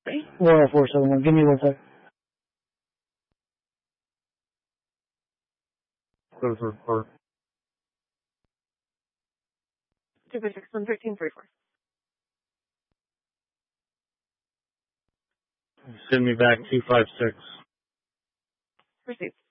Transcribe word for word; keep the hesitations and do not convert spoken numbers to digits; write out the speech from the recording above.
four oh four seven one. Give me one sec. Go to report. two five six one thirteen three four. Send me back two five six. Received.